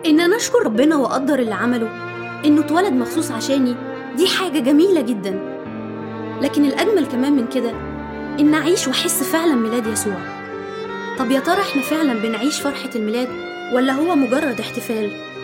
إن أنا أشكر ربنا وأقدر اللي عمله، إنه اتولد مخصوص عشاني، دي حاجة جميلة جدا. لكن الأجمل كمان من كده إن أعيش وأحس فعلا ميلاد يسوع. طب يا ترى إحنا فعلا بنعيش فرحة الميلاد ولا هو مجرد احتفال؟